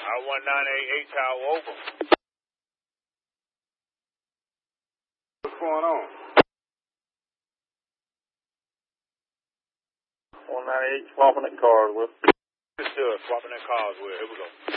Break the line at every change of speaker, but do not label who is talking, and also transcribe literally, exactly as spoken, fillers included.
I one nine eight eight Tower over.
What's going on?
one nine eight, swapping at cars with.
Understood. Swapping at cars with. Here we go.